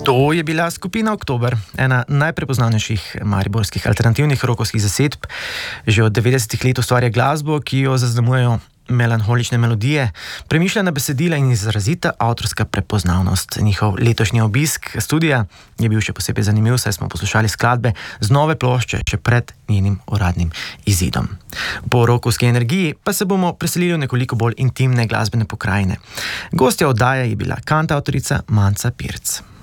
To je bila skupina Oktober, ena najprepoznavnejših mariborskih alternativnih rokovskih zasedb. Že od 90-ih let ustvarja glasbo, ki jo zaznamujejo melanholične melodije, premišljena besedila in izrazita avtorska prepoznavnost. Njihov letošnji obisk studia je bil še posebej zanimiv, saj smo poslušali skladbe z nove plošče še pred njenim uradnim izidom. Po rokovski energiji pa se bomo preselili v nekoliko bolj intimne glasbene pokrajine. Gostja oddaje je bila kantavtorica Manca Pirc.